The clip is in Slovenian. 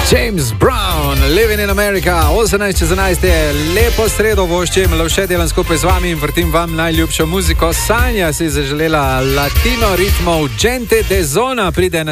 James Brown, Living in America, 18:11 je lepo sredo voščim, lovše delam skupaj z vami in vrtim vam najljubšo muziko. Sanja si zaželela latino ritmov, Gente de Zona pride na